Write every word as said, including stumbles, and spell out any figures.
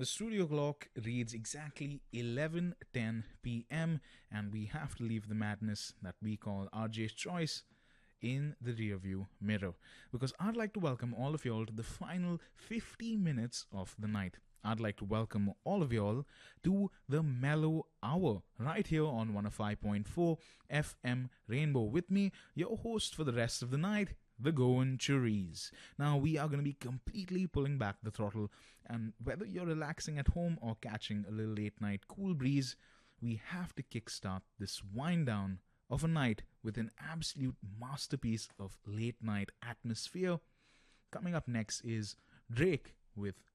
The studio clock reads exactly eleven ten p m and we have to leave the madness that we call R J's Choice in the rearview mirror because I'd like to welcome all of y'all to the final fifty minutes of the night. I'd like to welcome all of y'all to the Mellow Hour right here on one oh five point four F M Rainbow with me, your host for the rest of the night, the Goan Churis. Now, we are going to be completely pulling back the throttle, and whether you're relaxing at home or catching a little late night cool breeze, we have to kickstart this wind down of a night with an absolute masterpiece of late night atmosphere. Coming up next is Drake with